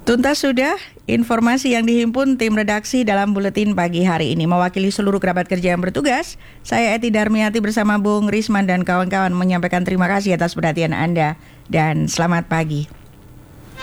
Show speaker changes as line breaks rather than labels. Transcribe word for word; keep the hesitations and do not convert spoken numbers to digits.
Tuntas sudah informasi yang dihimpun tim redaksi dalam buletin pagi hari ini. Mewakili seluruh kerabat kerja yang bertugas, saya Eti Darmiati bersama Bung Risman dan kawan-kawan menyampaikan terima kasih atas perhatian Anda dan selamat pagi.